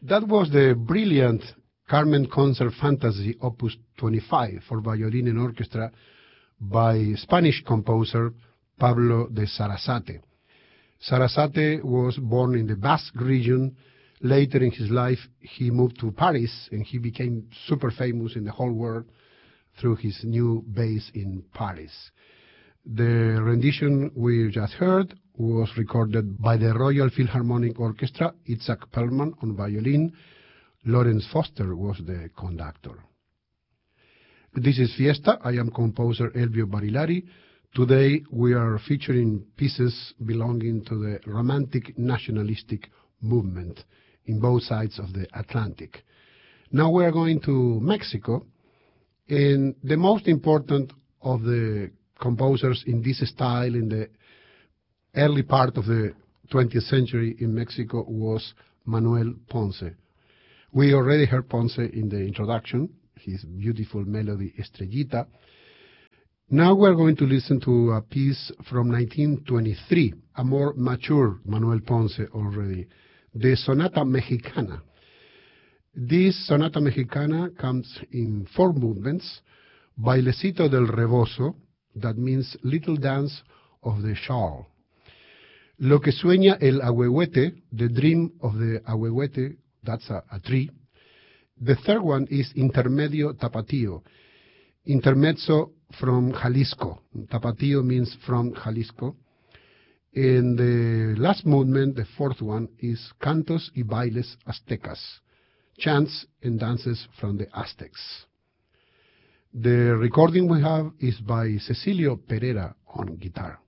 That was the brilliant Carmen Concert Fantasy Opus 25 for violin and orchestra by Spanish composer Pablo de Sarasate. Sarasate was born in the Basque region. Later in his life, he moved to Paris, and he became super famous in the whole world through his new base in Paris. The rendition we just heard was recorded by the Royal Philharmonic Orchestra, Itzhak Perlman on violin. Lawrence Foster was the conductor. This is Fiesta. I am composer Elvio Barilari. Today we are featuring pieces belonging to the Romantic Nationalistic movement in both sides of the Atlantic. Now we are going to Mexico, and the most important of the composers in this style in the early part of the 20th century in Mexico was Manuel Ponce. We already heard Ponce in the introduction, his beautiful melody Estrellita. Now we're going to listen to a piece from 1923, a more mature Manuel Ponce already, the Sonata Mexicana. This Sonata Mexicana comes in 4 movements, Bailecito del Rebozo, that means Little Dance of the Shawl. Lo que sueña el ahuehuete, the dream of the ahuehuete, that's a tree. The third one is Intermedio Tapatío, intermezzo from Jalisco. Tapatío means from Jalisco. And the last movement, the fourth one, is Cantos y Bailes Aztecas, chants and dances from the Aztecs. The recording we have is by Cecilio Pereira on guitar.